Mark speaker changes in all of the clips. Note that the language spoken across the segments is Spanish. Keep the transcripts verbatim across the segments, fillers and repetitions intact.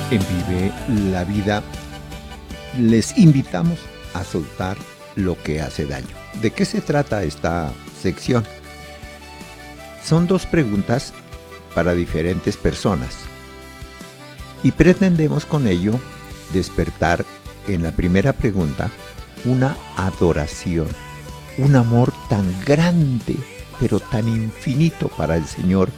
Speaker 1: En Vive la Vida les invitamos a soltar lo que hace daño. ¿De qué se trata esta sección? Son dos preguntas para diferentes personas y pretendemos con ello despertar en la primera pregunta una adoración, un amor tan grande pero tan infinito para el Señor,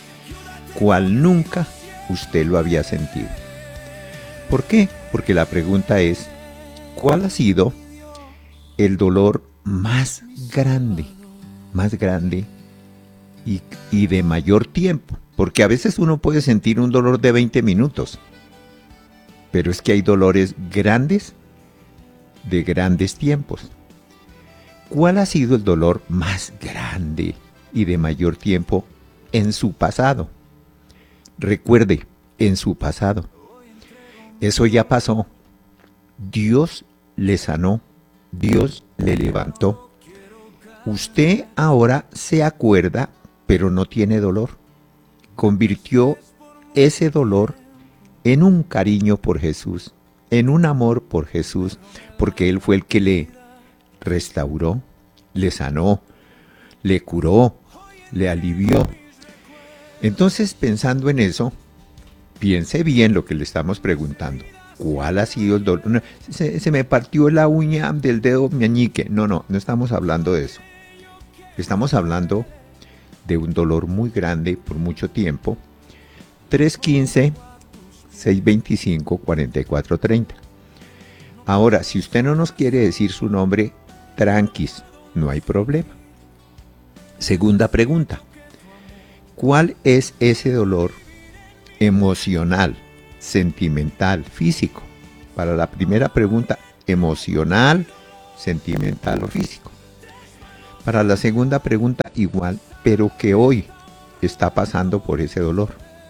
Speaker 1: cual nunca usted lo había sentido. ¿Por qué? Porque la pregunta es, ¿cuál ha sido el dolor más grande, más grande y, y de mayor tiempo? Porque a veces uno puede sentir un dolor de veinte minutos, pero es que hay dolores grandes de grandes tiempos. ¿Cuál ha sido el dolor más grande y de mayor tiempo en su pasado? Recuerde, en su pasado. Eso ya pasó. Dios le sanó, Dios le levantó. Usted ahora se acuerda, pero no tiene dolor. Convirtió ese dolor en un cariño por Jesús, en un amor por Jesús, porque Él fue el que le restauró, le sanó, le curó, le alivió. Entonces, pensando en eso, piense bien lo que le estamos preguntando. ¿Cuál ha sido el dolor? No, se, se me partió la uña del dedo meñique. No, no, no estamos hablando de eso. Estamos hablando de un dolor muy grande por mucho tiempo. tres uno cinco, seis dos cinco, cuatro cuatro tres cero. Ahora, si usted no nos quiere decir su nombre, tranquis, no hay problema. Segunda pregunta. ¿Cuál es ese dolor emocional, sentimental, físico? Para la primera pregunta, emocional, sentimental o físico. Para la segunda pregunta, igual, pero que hoy está pasando por ese dolor.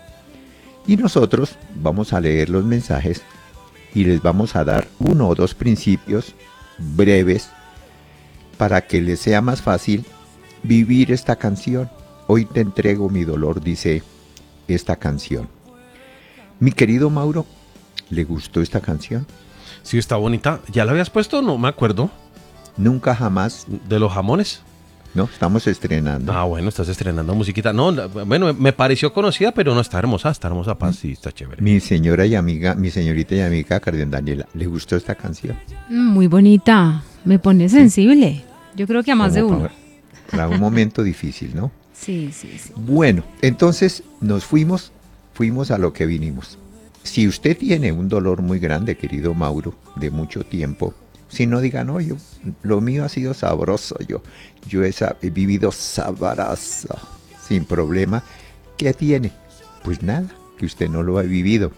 Speaker 1: Y nosotros vamos a leer los mensajes y les vamos a dar uno o dos principios breves para que les sea más fácil vivir esta canción. Hoy te entrego mi dolor, dice esta canción. Mi querido Mauro, ¿le gustó esta canción?
Speaker 2: Sí, está bonita. ¿Ya la habías puesto? No me acuerdo.
Speaker 1: Nunca jamás.
Speaker 2: ¿De los jamones?
Speaker 1: No, estamos estrenando.
Speaker 2: Ah, bueno, estás estrenando musiquita. No, la, bueno, me pareció conocida, pero no, está hermosa, está hermosa, Paz, sí, está chévere.
Speaker 1: Mi señora y amiga, mi señorita y amiga Carmen Daniela, ¿le gustó esta canción?
Speaker 3: Muy bonita, me pone sensible. Yo creo que a más de uno.
Speaker 1: Para, para un momento difícil, ¿no?
Speaker 3: Sí, sí, sí.
Speaker 1: Bueno, entonces nos fuimos, fuimos a lo que vinimos. Si usted tiene un dolor muy grande, querido Mauro, de mucho tiempo, si no diga, no, yo, lo mío ha sido sabroso, yo, yo he, he vivido sabroso, sin problema. ¿Qué tiene? Pues nada, que usted no lo ha vivido.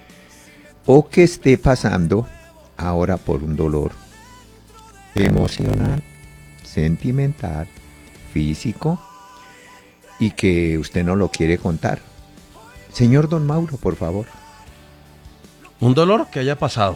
Speaker 1: O que esté pasando ahora por un dolor emocional, sentimental, físico, y que usted no lo quiere contar. Señor Don Mauro, por favor.
Speaker 2: Un dolor que haya pasado.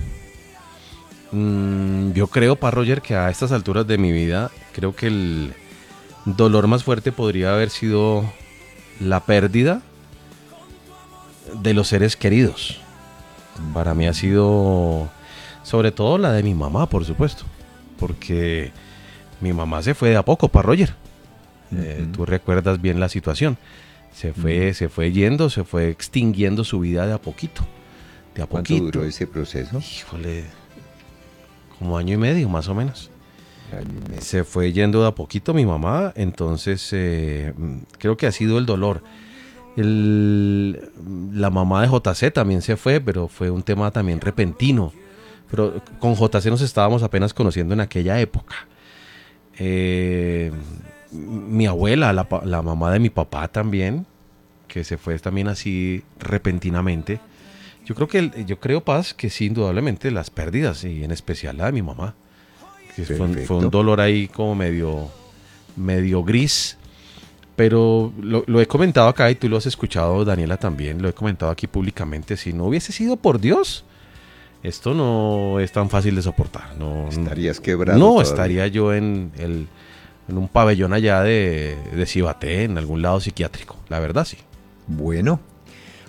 Speaker 2: Mm, yo creo, Pa Roger, que a estas alturas de mi vida, creo que el dolor más fuerte podría haber sido la pérdida de los seres queridos. Para mí ha sido, sobre todo la de mi mamá, por supuesto, porque mi mamá se fue de a poco, Pa Roger. Eh, uh-huh. Tú recuerdas bien la situación. Se fue, uh-huh. se fue yendo, se fue extinguiendo su vida de a poquito. De a
Speaker 1: ¿Cuánto
Speaker 2: poquito.
Speaker 1: duró ese proceso?
Speaker 2: Híjole, como año y medio más o menos. Año y medio. Se fue yendo de a poquito mi mamá, entonces eh, creo que ha sido el dolor. El, la mamá de J C también se fue, pero fue un tema también repentino. Pero con J C nos estábamos apenas conociendo en aquella época. Eh... Mi abuela, la, la mamá de mi papá también, que se fue también así repentinamente. Yo creo que, yo creo, Paz, que sí, indudablemente las pérdidas, y en especial la de mi mamá. Que fue, un, fue un dolor ahí como medio, medio gris, pero lo, lo he comentado acá y tú lo has escuchado, Daniela, también, lo he comentado aquí públicamente. Si no hubiese sido por Dios, esto no es tan fácil de soportar. No,
Speaker 1: ¿Estarías quebrado?
Speaker 2: No,
Speaker 1: todavía.
Speaker 2: Estaría yo en el... en un pabellón allá de, de Cibaté, en algún lado psiquiátrico, la verdad sí.
Speaker 1: Bueno,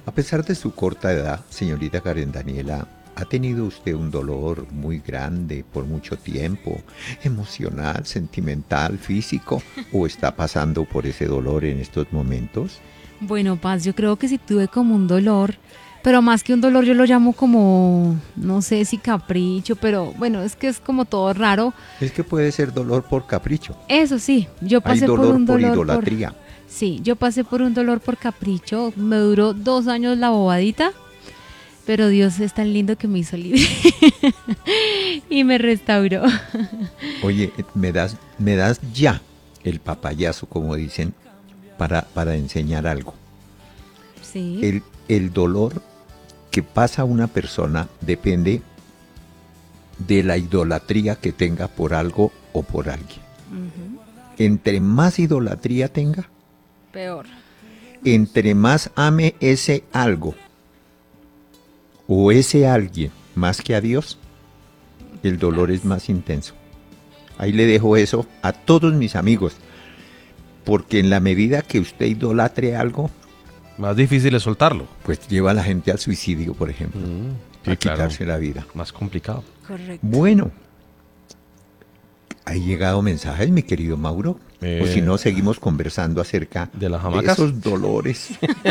Speaker 1: A pesar de su corta edad, señorita Karen Daniela, ¿ha tenido usted un dolor muy grande por mucho tiempo, emocional, sentimental, físico, o está pasando por ese dolor en estos momentos?
Speaker 3: Bueno, Paz, yo creo que sí tuve como un dolor, pero más que un dolor yo lo llamo como, no sé si capricho, pero bueno, es que es como todo raro.
Speaker 1: Es que puede ser dolor por capricho.
Speaker 3: Eso sí, yo
Speaker 1: Hay
Speaker 3: pasé
Speaker 1: dolor
Speaker 3: por un
Speaker 1: por
Speaker 3: dolor
Speaker 1: idolatría.
Speaker 3: por- sí, yo pasé por un dolor por capricho, me duró dos años la bobadita, pero Dios es tan lindo que me hizo libre y me restauró.
Speaker 1: Oye, me das, me das ya el papayazo, como dicen, para, para enseñar algo.
Speaker 3: Sí.
Speaker 1: El, el dolor que pasa a una persona depende de la idolatría que tenga por algo o por alguien.
Speaker 3: Ujú.
Speaker 1: Entre más idolatría tenga,
Speaker 3: Peor.
Speaker 1: entre más ame ese algo o ese alguien más que a Dios, el dolor es más intenso. Ahí le dejo eso a todos mis amigos, porque en la medida que usted idolatre algo,
Speaker 2: Más difícil es soltarlo.
Speaker 1: pues lleva a la gente al suicidio, por ejemplo,
Speaker 2: Mm, sí,
Speaker 1: a
Speaker 2: claro.
Speaker 1: quitarse la vida.
Speaker 2: Más complicado.
Speaker 3: Correcto.
Speaker 1: Bueno, ¿han llegado mensajes, mi querido Mauro?
Speaker 2: Eh,
Speaker 1: o si no, seguimos conversando acerca
Speaker 2: ¿De las
Speaker 1: de
Speaker 2: hamacas?
Speaker 1: esos dolores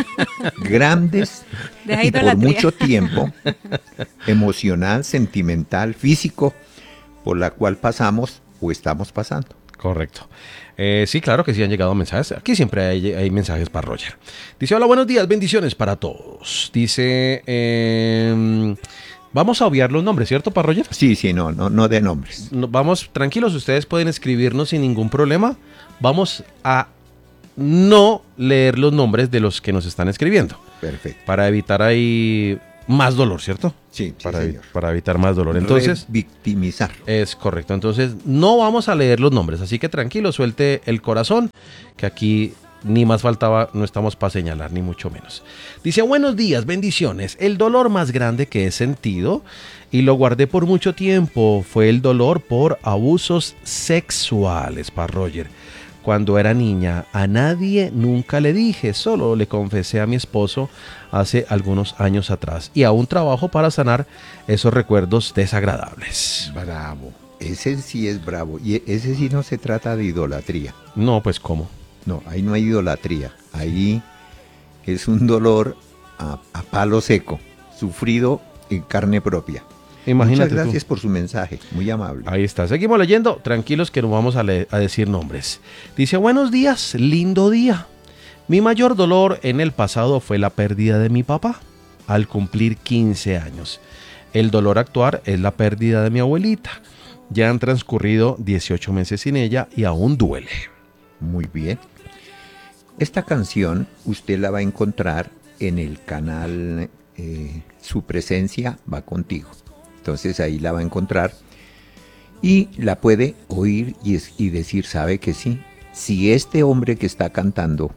Speaker 1: grandes
Speaker 3: Deja
Speaker 1: y por
Speaker 3: idolatría.
Speaker 1: mucho tiempo, emocional, sentimental, físico, por la cual pasamos o estamos pasando.
Speaker 2: Correcto. Eh, sí, claro que sí han llegado mensajes. Aquí siempre hay, hay mensajes para Roger. Dice, hola, buenos días, bendiciones para todos. Dice, eh, vamos a obviar los nombres, ¿cierto, para Roger?
Speaker 1: Sí, sí, no, no, no de nombres.
Speaker 2: No, vamos, tranquilos, ustedes pueden escribirnos sin ningún problema. Vamos a no leer los nombres de los que nos están escribiendo.
Speaker 1: Perfecto.
Speaker 2: Para evitar ahí más dolor, ¿cierto?
Speaker 1: Sí, sí,
Speaker 2: Para,
Speaker 1: señor.
Speaker 2: para evitar más dolor. Entonces,
Speaker 1: victimizar.
Speaker 2: es correcto. Entonces, no vamos a leer los nombres. Así que tranquilo, suelte el corazón, que aquí ni más faltaba, no estamos para señalar, ni mucho menos. Dice, buenos días, bendiciones. El dolor más grande que he sentido, y lo guardé por mucho tiempo, fue el dolor por abusos sexuales, para Roger. Cuando era niña, a nadie nunca le dije, solo le confesé a mi esposo hace algunos años atrás. Y aún trabajo para sanar esos recuerdos desagradables.
Speaker 1: Bravo. Ese sí es bravo. Y ese sí no se trata de idolatría.
Speaker 2: No, pues ¿cómo?
Speaker 1: No, ahí no hay idolatría. Ahí es un dolor a, a palo seco, sufrido en carne propia.
Speaker 2: Imagínate
Speaker 1: Muchas gracias
Speaker 2: tú.
Speaker 1: por su mensaje, muy amable.
Speaker 2: Ahí está, seguimos leyendo, tranquilos que no vamos a, le- a decir nombres. Dice, buenos días, lindo día. Mi mayor dolor en el pasado fue la pérdida de mi papá al cumplir quince años. El dolor actual es la pérdida de mi abuelita. Ya han transcurrido dieciocho meses sin ella y aún duele.
Speaker 1: Muy bien. Esta canción usted la va a encontrar en el canal eh, Su Presencia Va Contigo. Entonces ahí la va a encontrar y la puede oír y, es- y decir, sabe que sí. Si este hombre que está cantando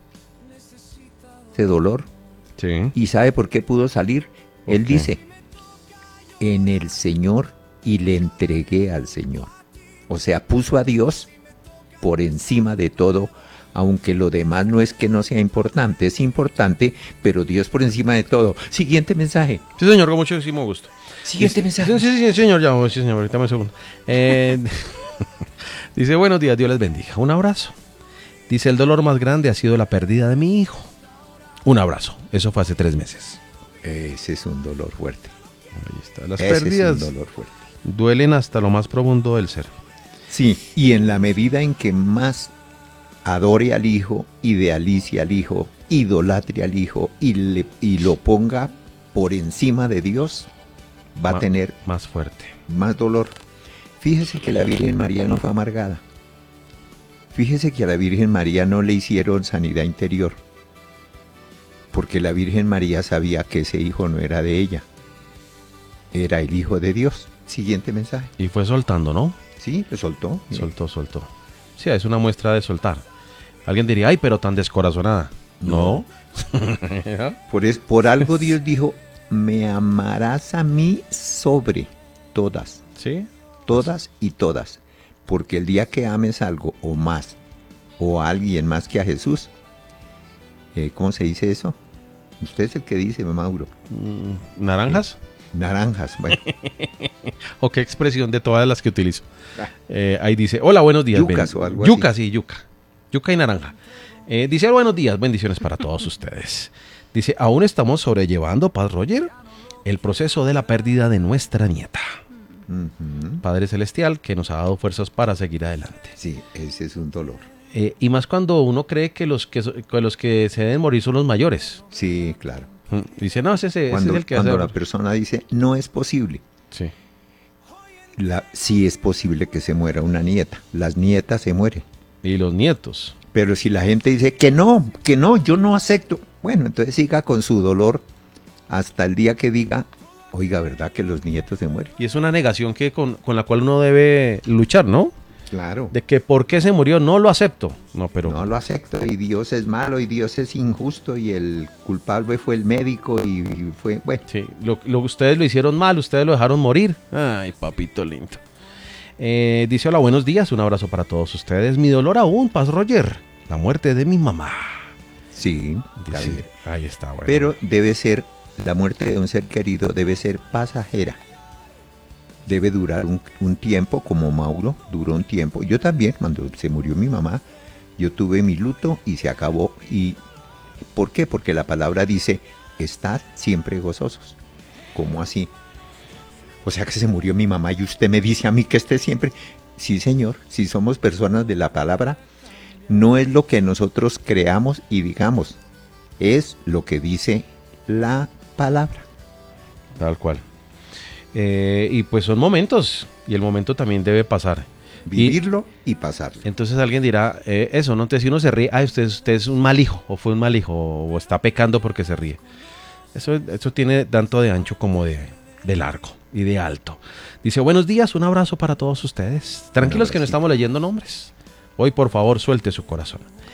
Speaker 1: ese dolor,
Speaker 2: Sí.
Speaker 1: ¿y sabe por qué pudo salir? Él
Speaker 2: Ok.
Speaker 1: dice, en el Señor y le entregué al Señor. O sea, puso a Dios por encima de todo, aunque lo demás no es que no sea importante, es importante, pero Dios por encima de todo. Siguiente mensaje.
Speaker 2: Sí, señor, con muchísimo gusto.
Speaker 1: Siguiente
Speaker 2: Dice-
Speaker 1: mensaje.
Speaker 2: Sí, sí, sí, señor, ya, sí, señor, ahorita me un segundo. Eh, dice, buenos días, Dios les bendiga. Un abrazo. Dice, el dolor más grande ha sido la pérdida de mi hijo. Un abrazo. Eso fue hace tres meses.
Speaker 1: Ese es un dolor fuerte.
Speaker 2: Ahí está. Las
Speaker 1: Ese
Speaker 2: pérdidas
Speaker 1: es un dolor fuerte.
Speaker 2: duelen hasta lo más profundo del ser.
Speaker 1: Sí, y en la medida en que más adore al hijo, idealice al hijo, idolatre al hijo y, le- y lo ponga por encima de Dios, va a
Speaker 2: Ma-
Speaker 1: tener
Speaker 2: Más fuerte.
Speaker 1: más dolor. Fíjese que la Virgen María no fue amargada. Fíjese que a la Virgen María no le hicieron sanidad interior, porque la Virgen María sabía que ese hijo no era de ella, era el hijo de Dios. Siguiente mensaje.
Speaker 2: Y fue soltando, ¿no?
Speaker 1: Sí, lo soltó. Mire.
Speaker 2: Soltó, soltó. Sí, es una muestra de soltar. Alguien diría, ay, pero tan descorazonada. No.
Speaker 1: Por, es, por algo Dios dijo, me amarás a mí sobre todas,
Speaker 2: Sí.
Speaker 1: todas y todas. Porque el día que ames algo o más, o a alguien más que a Jesús, eh, ¿cómo se dice eso? Usted es el que dice, Mauro.
Speaker 2: Mm, ¿Naranjas?
Speaker 1: Naranjas, bueno.
Speaker 2: ¿O qué expresión de todas las que utilizo? Eh, ahí dice, hola, buenos días.
Speaker 1: Yucas o algo
Speaker 2: yuca,
Speaker 1: así.
Speaker 2: sí, yuca. Yuca y naranja. Eh, dice, buenos días, bendiciones para todos ustedes. Dice, aún estamos sobrellevando, Paz Roger, el proceso de la pérdida de nuestra nieta.
Speaker 1: Uh-huh.
Speaker 2: Padre Celestial, que nos ha dado fuerzas para seguir adelante.
Speaker 1: Sí, ese es un dolor.
Speaker 2: Eh, y más cuando uno cree que los que, que los que se deben morir son los mayores.
Speaker 1: Sí, claro.
Speaker 2: Dice, no, ese, ese
Speaker 1: Cuando,
Speaker 2: es el que
Speaker 1: cuando
Speaker 2: hace...
Speaker 1: la persona dice, no es posible.
Speaker 2: Sí.
Speaker 1: La, sí es posible que se muera una nieta. Las nietas se mueren.
Speaker 2: Y los nietos.
Speaker 1: Pero si la gente dice que no, que no, yo no acepto. Bueno, entonces siga con su dolor hasta el día que diga, oiga, ¿verdad que los nietos se mueren?
Speaker 2: Y es una negación que con, con la cual uno debe luchar, ¿no?
Speaker 1: Claro.
Speaker 2: De que por qué se murió, no lo acepto. No, pero...
Speaker 1: No lo acepto y Dios es malo y Dios es injusto y el culpable fue el médico y, y fue, bueno.
Speaker 2: Sí, lo, lo, ustedes lo hicieron mal, ustedes lo dejaron morir. Ay, papito lindo. Eh, dice, hola, buenos días, un abrazo para todos ustedes. Mi dolor aún, Paz Roger, la muerte de mi mamá.
Speaker 1: Sí,
Speaker 2: dice,
Speaker 1: bien.
Speaker 2: Ahí está, bueno.
Speaker 1: Pero debe ser, la muerte de un ser querido debe ser pasajera. Debe durar un, un tiempo, como Mauro duró un tiempo. Yo también, cuando se murió mi mamá, yo tuve mi luto y se acabó. ¿Y por qué? Porque la palabra dice, estad siempre gozosos. ¿Cómo así? O sea que se murió mi mamá y usted me dice a mí que esté siempre... Sí, señor, si somos personas de la palabra, no es lo que nosotros creamos y digamos, es lo que dice la palabra.
Speaker 2: Tal cual. Eh, y pues son momentos, y el momento también debe pasar.
Speaker 1: Vivirlo y, y pasarlo.
Speaker 2: Entonces alguien dirá, eh, eso, ¿no? Entonces si uno se ríe, ah, usted, usted es un mal hijo, o fue un mal hijo, o está pecando porque se ríe. Eso, eso tiene tanto de ancho como de, de largo y de alto. Dice, buenos días, un abrazo para todos ustedes. Tranquilos que no estamos leyendo nombres. Hoy, por favor, suelte su corazón.